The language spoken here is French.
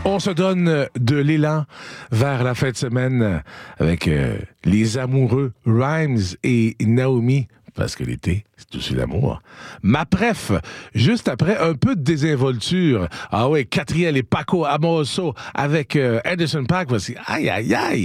On se donne de l'élan vers la fin de semaine avec les amoureux Rhymes et Naomi, parce que l'été, c'est aussi l'amour. Ma préf, juste après un peu de désinvolture. Ah ouais, Catriel et Paco Amoroso avec Anderson .Paak. Voici, aïe, aïe, aïe.